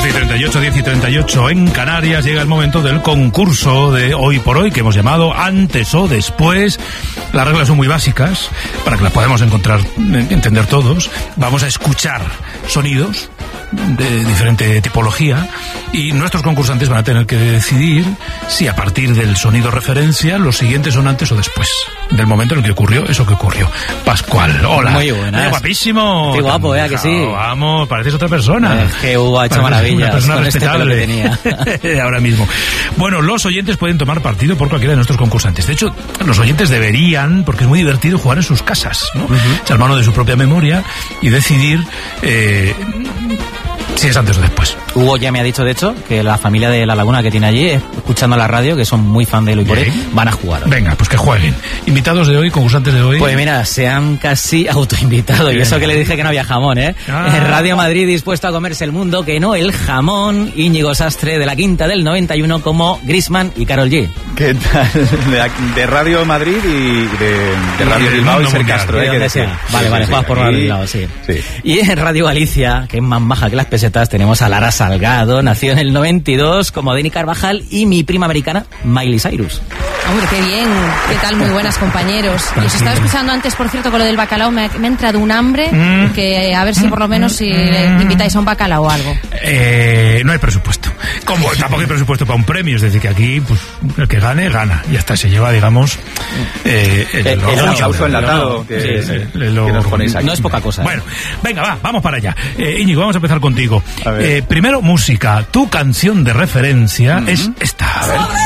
11:38, 10:38 en Canarias. Llega el momento del concurso de Hoy por Hoy, que hemos llamado Antes o Después. Las reglas son muy básicas, para que las podamos entender todos. Vamos a escuchar sonidos de diferente tipología y nuestros concursantes van a tener que decidir si a partir del sonido referencia los siguientes son antes o después del momento en el que ocurrió eso que ocurrió. Pascual, hola. Muy buenas. Guapísimo. Qué guapo, que sí. Vamos, pareces otra persona. Es que Hugo ha hecho maravillas. Una persona con respetable este pelo que tenía. Ahora mismo. Bueno, los oyentes pueden tomar partido por cualquiera de nuestros concursantes. De hecho, los oyentes deberían, porque es muy divertido jugar en sus casas, ¿no? Echar mano de su propia memoria y decidir si es antes o después. Hugo ya me ha dicho, de hecho, que la familia de La Laguna que tiene allí, escuchando la radio, que son muy fan de Hoy por Hoy, van a jugar. Venga, pues que jueguen. Invitados de hoy, concursantes de hoy. Pues mira, se han casi autoinvitado. Y eso que le dije que no había jamón, ¿eh? Radio Madrid dispuesto a comerse el mundo, que no el jamón. Íñigo Sastre de la Quinta del 91 como Griezmann y Karol G. ¿Qué tal? De Radio Madrid y de Radio Bilbao y Ser Castro, que decir. Vale, juegas por Radio Bilbao, sí. Y en Radio Galicia, que es más maja que las pesetas, tenemos a Lara Salgado, nació en el 92 como Denny Carvajal, y mi prima americana, Miley Cyrus. Hombre, qué bien. ¿Qué tal? Muy buenas, compañeros. Y os estaba escuchando antes, por cierto, con lo del bacalao. Me ha entrado un hambre que a ver si por lo menos si invitáis a un bacalao o algo. No hay presupuesto. Como tampoco hay presupuesto para un premio. Es decir, que aquí pues el que gane, gana. Y hasta se lleva, digamos, el aplauso enlatado que nos ponéis aquí. No es poca cosa. Bueno, venga, vamos para allá. Íñigo, vamos a empezar contigo. Primero, música. Tu canción de referencia es esta. A ver.